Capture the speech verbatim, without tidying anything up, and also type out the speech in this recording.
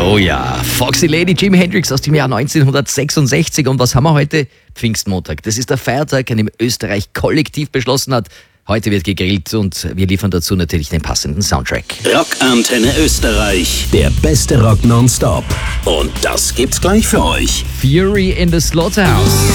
Oh ja, Foxy Lady, Jimi Hendrix aus dem Jahr neunzehnhundertsechsundsechzig. Und was haben wir heute? Pfingstmontag. Das ist der Feiertag, an dem Österreich kollektiv beschlossen hat, heute wird gegrillt, und wir liefern dazu natürlich den passenden Soundtrack. Rockantenne Österreich. Der beste Rock nonstop. Und das gibt's gleich für euch. Fury in the Slaughterhouse.